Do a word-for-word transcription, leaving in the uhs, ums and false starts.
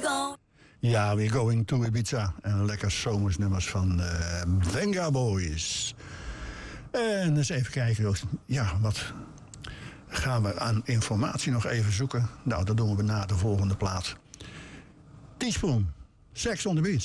go. Ja, We're Going to Ibiza. En lekker zomersnummers van uh, Venga Boys. En eens even kijken, ja, wat gaan we aan informatie nog even zoeken? Nou, dat doen we na de volgende plaat. Teaspoon, Sex on the Beach.